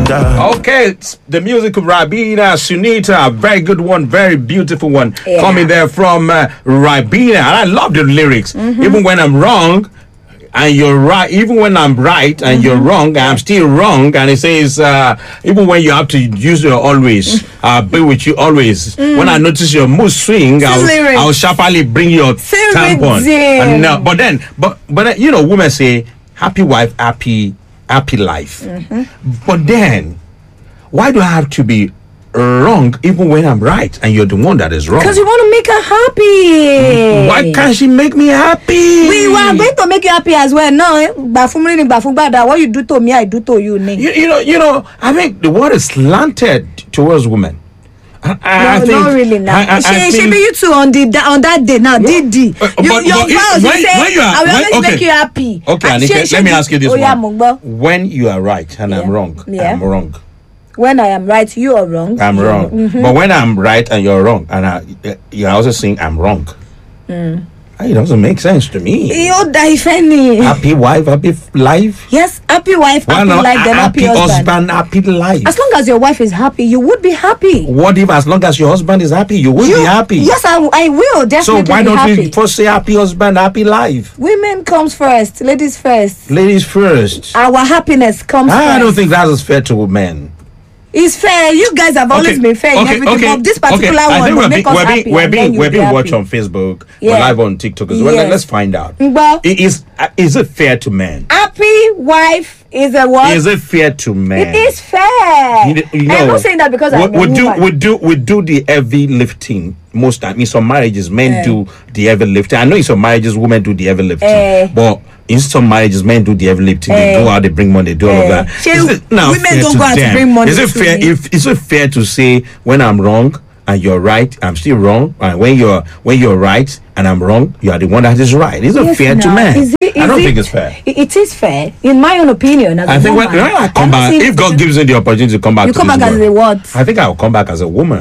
Okay, the music of Rabina Sunita, very good one, very beautiful one, coming there from Rabina. And I love the lyrics. Even when I'm wrong and you're right, even when I'm right and you're wrong, I'm still wrong. And it says, even when you have to use your always, be with you always. When I notice your mood swing, I'll sharply bring your tampon. And, but then, you know, women say, happy wife, happy life. But then, why do I have to be wrong even when I'm right and you're the one that is wrong? Because you want to make her happy. Why can't she make me happy? We were going to make you happy as well. No, what you do to me, I do to you. You know, I think the world is slanted towards women. I think, not really now. She be you too on that day now. Didi, I will always make you happy. Okay, Anike, let me ask you this one. When you are right and I'm wrong, I'm wrong. When I am right, you are wrong. I'm wrong. But when I'm right and you're wrong, and you're also saying I'm wrong, it doesn't make sense to me. You're defending. Happy wife, happy life. Yes, happy wife, happy life, then happy husband, happy life. As long as your wife is happy, you would be happy. What if as long as your husband is happy, you will be happy? Yes, I will definitely. So why don't we first say happy husband, happy life? Women comes first, ladies first. Ladies first. Our happiness comes first. I don't think that is fair to men. It's fair. You guys have always been fair in everything. But this particular one will make us happy. We're being watched on Facebook. We're live on TikTok as well. Let's find out. Well, is it fair to men? Happy wife is a what? Is it fair to men? It is fair. You know, I'm not saying that because I'm a woman. We do the heavy lifting most time. In some marriages, men do the heavy lifting. I know in some marriages, women do the heavy lifting. But in some marriages, men do the heavy lifting. They go out, they bring money, they do all of that. Women don't go out to bring money. Is it fair? Is it fair to say when I'm wrong and you're right, I'm still wrong, and when you're right and I'm wrong, you are the one that is right? Is it fair to men? I don't think it's fair. It is fair, in my own opinion. I think when I come back, if God gives me the opportunity to come back, you come back as a what? I think I'll come back as a woman.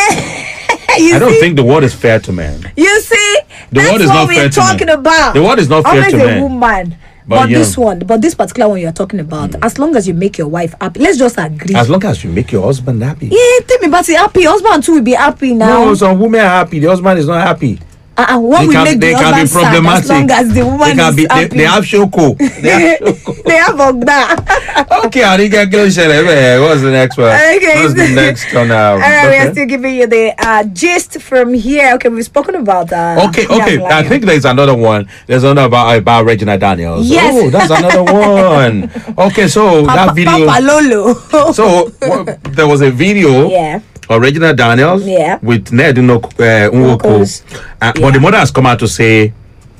I don't think the world is fair to men. You see, that's what we're talking about. The world is not fair to men. Always a woman. But this particular one you're talking about, as long as you make your wife happy, let's just agree. As long as you make your husband happy. Yeah, tell me about it. Happy husband too will be happy now. No, some women are happy. The husband is not happy. What we make the husband sad as long as the woman is happy. They have shoko. They have ogda. Okay, what's the next one? Okay. What's the next one now? We are still giving you the gist from here. Okay, we've spoken about Okay. I think there's another one. There's another about Regina Daniels. Yes. Oh, that's another one. Okay, so that video. Papa Lolo. So there was a video. Yeah. Regina Daniels with Ned Nwoko. But the mother has come out to say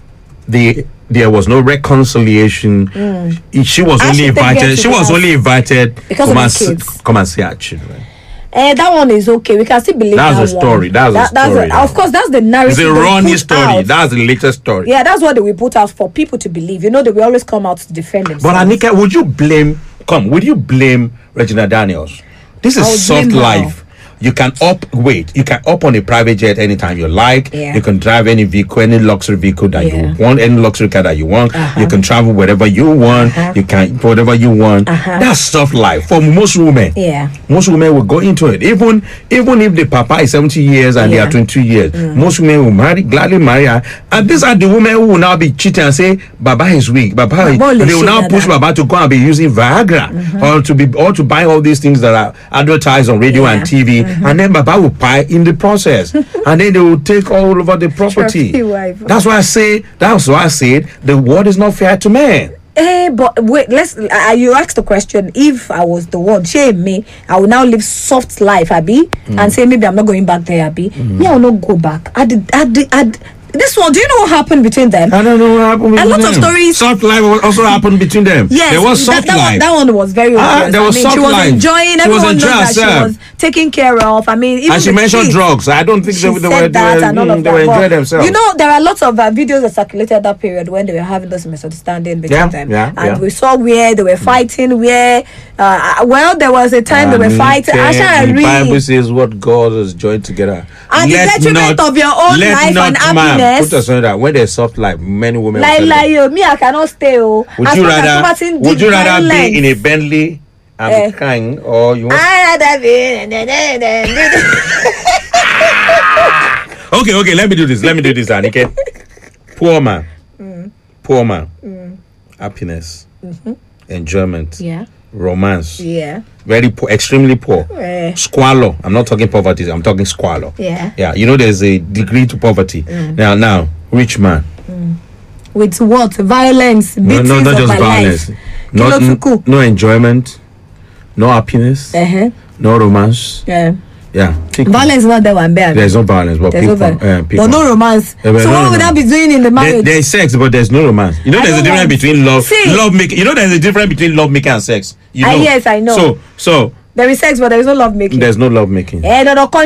there was no reconciliation. She was only invited. She was only invited to come and see her children. That one is okay. We can still believe that's that a story. One. That's a story. Of course, that's the narrative. It's a running story. Out. That's the latest story. Yeah, that's what they will put out for people to believe. You know, they will always come out to defend themselves. But Anike, would you blame Regina Daniels? This is soft life. You can up on a private jet anytime you like. You can drive any vehicle, any luxury vehicle that you want, any luxury car that you want. You can travel wherever you want. You can whatever you want. That's soft life for most women. Most women will go into it. Even if the papa is 70 years and they are 22 years, most women will gladly marry her. And these are the women who will now be cheating and say, Baba is weak. They will now push Baba to go and be using Viagra or to buy all these things that are advertised on radio and TV. And then Baba will buy in the process, and then they will take all over the property. That's why I said the world is not fair to men. But wait, you asked the question. If I was the one, shame me, I will now live soft life, Abby, and say maybe I'm not going back there, Abby. Me, I will not go back. This one, do you know what happened between them? I don't know what happened between them. A lot of stories. Soft life also happened between them. Yes, there was soft life. That one was very obvious. There was soft life. She was enjoying. Everyone knows that she was taken care of. I mean, even and she mentioned drugs. I don't think they were enjoying themselves. You know, there are lots of videos that circulated that period when they were having this misunderstanding between them. And we saw where they were fighting. Where there was a time they were fighting. The Bible says what God has joined together. At the detriment of your own life and happiness. Put us on that. When there's soft life, many women. Me, I cannot stay. Would you rather be in a Bentley I'm crying, or you want... Okay, let me do this, Anike. Poor man. Happiness. Enjoyment. Yeah. Romance. Yeah. Very poor, extremely poor. Squalor. I'm not talking poverty, I'm talking squalor. Yeah. You know, there's a degree to poverty. Now, rich man. With what? Violence, beatings not of just my violence. Life. No enjoyment, no happiness, no romance. Yeah. Violence is not that one bad. There's no violence, but people. But no romance. So what would I be doing in the marriage? There's sex, but there's no romance. You know, there's a difference between love making. You know, there's a difference between love making and sex. You know? Yes, I know. So there is sex, but there is no love making. There's no love making. But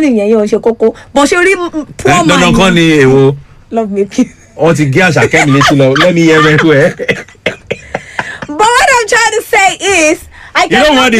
she really poor man. Love making. Let me hear everywhere. But what I'm trying to say is, I don't want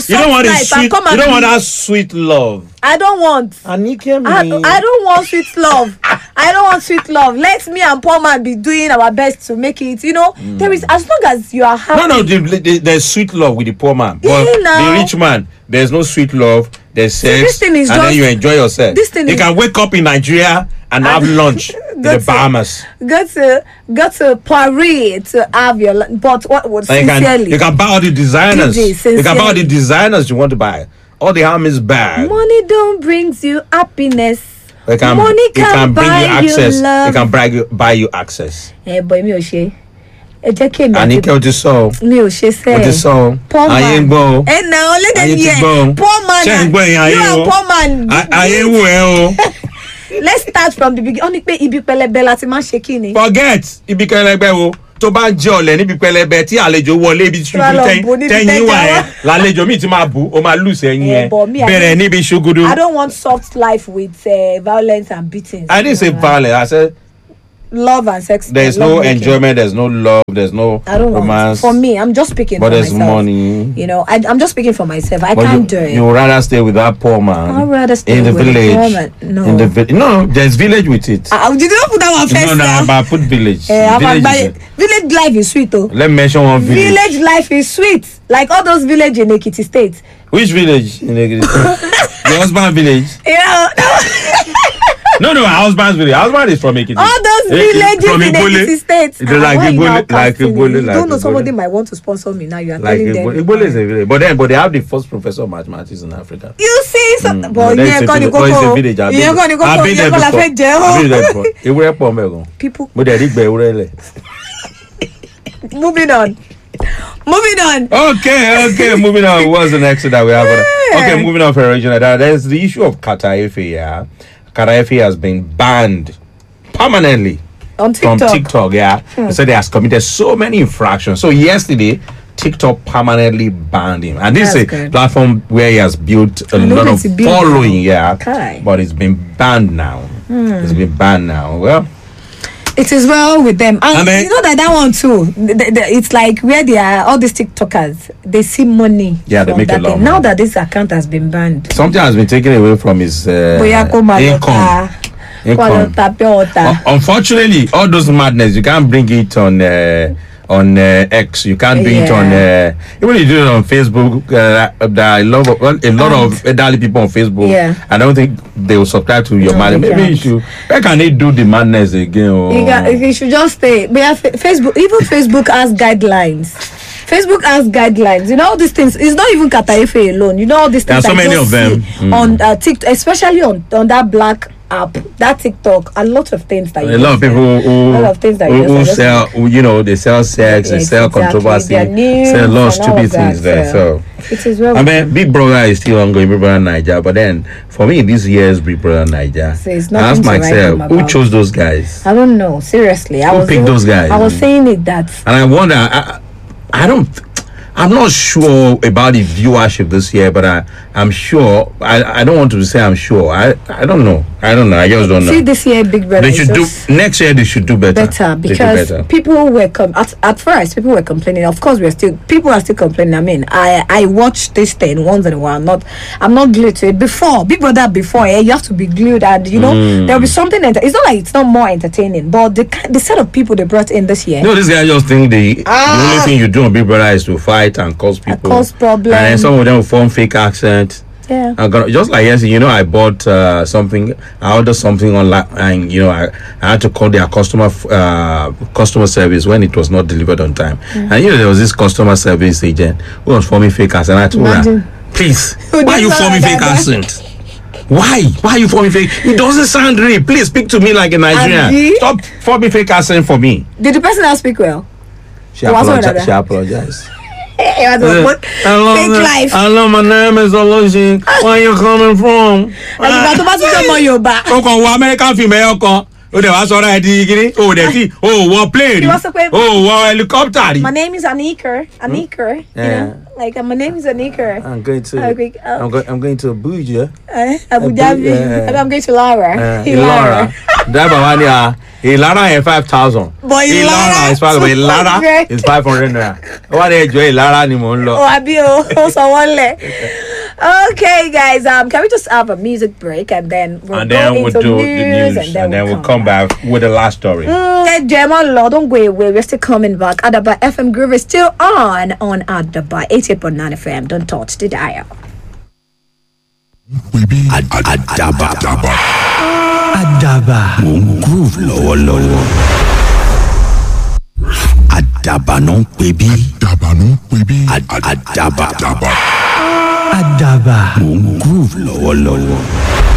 that sweet love. I don't want. I don't want sweet love. I don't want sweet love. Let me and poor man be doing our best to make it. You know, there is, as long as you are happy. No, there's sweet love with the poor man. But the rich man, there's no sweet love. There's sex, then you enjoy yourself. You can wake up in Nigeria and have lunch in the Bahamas. Go to Paris to have your lunch. But what would sincerely? You can buy all the designers. You can buy all the designers you want to buy. All the Hermes bag. Money don't bring you happiness. Money can bring buy you access. You love. It can buy you access. Boy, me Oshe. Anike o ti sọ. Mi ò ṣe sẹ́. O ti sọ. Ayé ń gbọ́. Now let them hear. Poor man. Ṣé ń gbọ́ yẹn ayé o? You are poor man. Ayé wù ẹ́ o. Let's start from the beginning. Ó ní pé ibi pẹlẹbẹ láti máa ṣe kí ni. Forget ibi pẹlẹbẹ wo. Tó bá ń jẹ ọ̀lẹ níbi pẹlẹbẹ tí àlejò wọlé ibi ṣubú tẹ́yìn wà ẹ́ lálejò mi ti máa bù ó máa lùsẹ̀ ẹ̀yìn ẹ̀ bẹ̀rẹ̀ níbi ṣugudu. I don't want soft life with violence and beatings. I didn't say violence. I said love and sex. There's no enjoyment. There's no love. There's no romance. For me, I'm just speaking for myself. But there's money. You know, I'm just speaking for myself. I can't do it. You would rather stay with that poor man. I'd rather stay in the with village. The poor man. No. In the no, there's village with it. Did you not put that one first? No, but put village. Village life is sweet, though. Let me mention one village. Village life is sweet. Like all those villages in Ekiti State. Which village in Ekiti State? Your husband village? Yeah. No, my husband's village. Husband is from Ekiti. All those villages in Ekiti State. Like Ibole. You don't know somebody might want to sponsor me now. You are telling them. Ibole is a village, but they have the first professor of mathematics in Africa. You see, but it's a village. I've been there before. People. Moving on. Okay. Moving on. What's the next that we have? Okay, moving on for original. There's the issue of Kata Efe. Yeah, Kata Efe has been banned permanently on TikTok. From TikTok. Yeah, so they has committed so many infractions. So yesterday, TikTok permanently banned him, and this is a platform where he has built a lot of following. Yeah, but it's been banned now. It's been banned now. Well. It is well with them, and you know that one too. It's like where they are, all these TikTokers, they see money. Yeah, they make a lot. Now that this account has been banned, something has been taken away from his income. Unfortunately, all those madness you can't bring it on X. You can't do it on even you do it on Facebook. There are a lot of elderly people on Facebook. Yeah. I don't think they will subscribe to your madness. Maybe you should. Where can they do the madness again? You should just stay. But Facebook, even Facebook has guidelines. Facebook has guidelines. You know all these things. It's not even Kata Efe alone. You know all these things. There are so many of them on TikTok, especially on that black app, that TikTok. A lot of things that a lot of people who sell. You know, they sell sex, they sell controversy, sell a lot of stupid things there. So it is well. I mean, Big Brother is still ongoing, Big Brother Niger. But then for me, this year's Big Brother Niger, I ask myself, who chose those guys? I don't know. Seriously, who picked those guys? I was saying it that, and I wonder. I'm not sure about the viewership this year, but I'm sure. I don't want to say I'm sure. I don't know. I don't know. I just don't know. See, this year, Big Brother. They should do next year. They should do better. Because people were at first people were complaining. Of course, people are still complaining. I mean, I watch this thing once in a while. I'm not glued to it. Before Big Brother, you have to be glued, and there'll be something. It's not like it's not more entertaining, but the set of people they brought in this year. No, this guy just think the only thing you do on Big Brother is to fight and cause people, cause problems, and then some of them will form fake accents. Yeah, just like yesterday, I bought something. I ordered something online, and I had to call their customer service when it was not delivered on time. And there was this customer service agent who was forming fake accent. I told her, please, why are you forming fake accent? Why are you forming fake? It doesn't sound real. Please speak to me like a Nigerian. Stop forming fake accent for me. Did the person not speak well? She apologized. Hello, my name is Oloji. Where are you coming from? American female. Plane. Helicopter. My name is Anika. Like my name is Anika. I'm going to Abuja. Abuja. I'm going to Lara. Lara. Ilara is 5,000. But Ilara is 500. Ilara is 500 naira. What are you doing? Ilara ni mo nlo. Okay, guys. Can we just have a music break and then we'll do the news and then we'll come back with the last story. Don't go away. We're still coming back. Adaba FM Groove is still on Adaba 88.9 FM. Don't touch the dial. Adaba groove lọ́wọ́lọ́wọ́. Adaba non baby. Adaba groove lọ́wọ́lọ́wọ́.